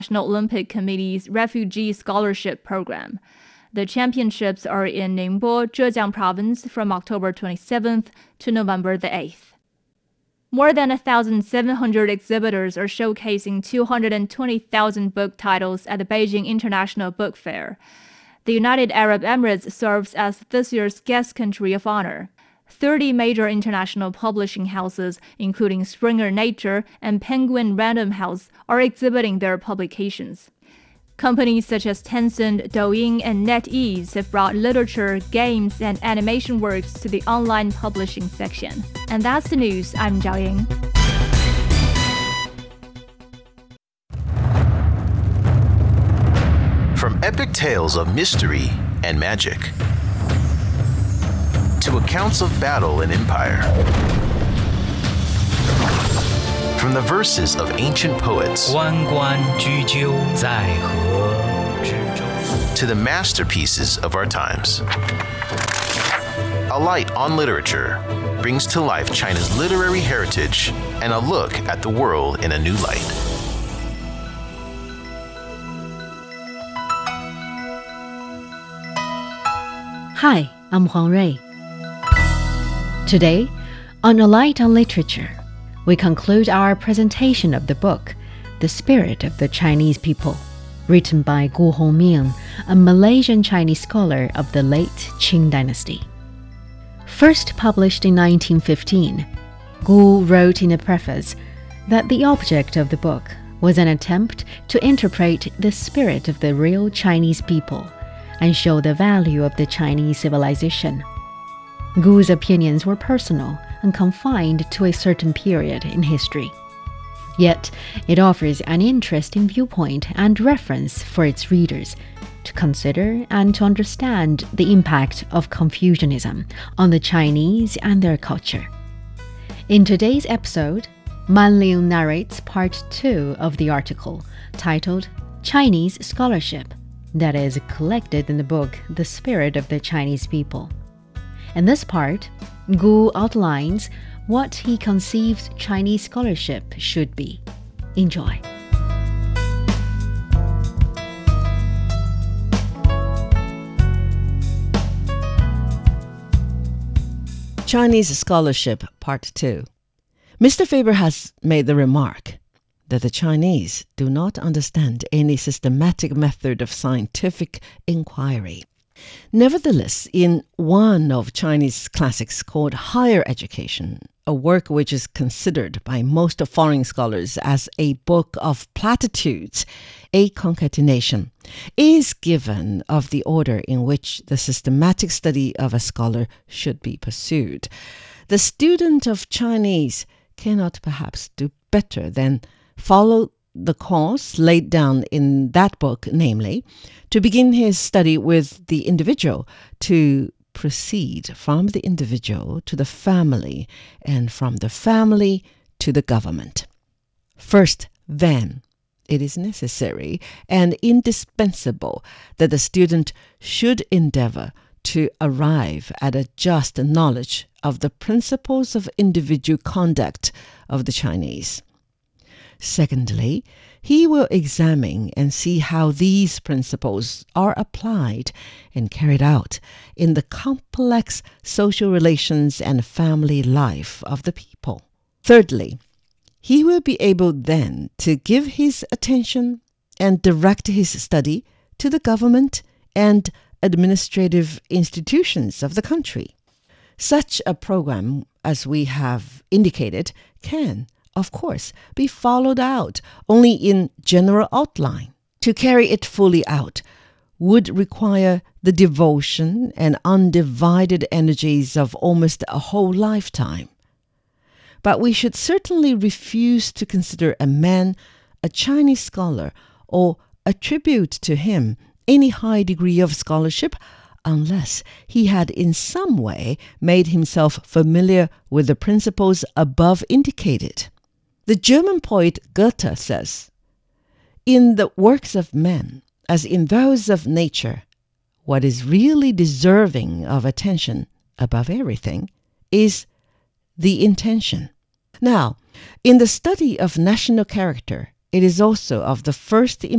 National Olympic Committee's Refugee Scholarship Program. The championships are in Ningbo, Zhejiang Province from October 27th to November the 8th. More than 1,700 exhibitors are showcasing 220,000 book titles at the Beijing International Book Fair. The United Arab Emirates serves as this year's guest country of honor. 30 major international publishing houses, including Springer Nature and Penguin Random House, are exhibiting their publications. Companies such as Tencent, Douyin, and NetEase have brought literature, games, and animation works to the online publishing section. And that's the news. I'm Zhao Ying. From epic tales of mystery and magic to accounts of battle and empire, from the verses of ancient poets 弯关雎鸠，在河之洲 to the masterpieces of our times. A Light on Literature brings to life China's literary heritage and a look at the world in a new light. Hi, I'm Huang Rui. Today, on A Light on Literature, we conclude our presentation of the book, The Spirit of the Chinese People, written by Gu Hongming, a Malaysian Chinese scholar of the late Qing dynasty. First published in 1915, Gu wrote in a preface that the object of the book was an attempt to interpret the spirit of the real Chinese people and show the value of the Chinese civilization. Gu's opinions were personal and confined to a certain period in history. Yet, it offers an interesting viewpoint and reference for its readers to consider and to understand the impact of Confucianism on the Chinese and their culture. In today's episode, Man Ling narrates part 2 of the article titled Chinese Scholarship, that is collected in the book The Spirit of the Chinese People. In this part, Gu outlines what he conceives Chinese scholarship should be. Enjoy. Chinese Scholarship, Part 2. Mr. Faber has made the remark that the Chinese do not understand any systematic method of scientific inquiry. Nevertheless, in one of Chinese classics called Higher Education, a work which is considered by most foreign scholars as a book of platitudes, a concatenation is given of the order in which the systematic study of a scholar should be pursued. The student of Chinese cannot perhaps do better than follow the course laid down in that book, namely, to begin his study with the individual, to proceed from the individual to the family, and from the family to the government. First, then, it is necessary and indispensable that the student should endeavor to arrive at a just knowledge of the principles of individual conduct of the Chinese. Secondly, he will examine and see how these principles are applied and carried out in the complex social relations and family life of the people. Thirdly, he will be able then to give his attention and direct his study to the government and administrative institutions of the country. Such a program, as we have indicated, can, of course, be followed out only in general outline. To carry it fully out would require the devotion and undivided energies of almost a whole lifetime. But we should certainly refuse to consider a man a Chinese scholar or attribute to him any high degree of scholarship unless he had in some way made himself familiar with the principles above indicated. The German poet Goethe says, "In the works of men, as in those of nature, what is really deserving of attention above everything is the intention." Now, in the study of national character, it is also of the first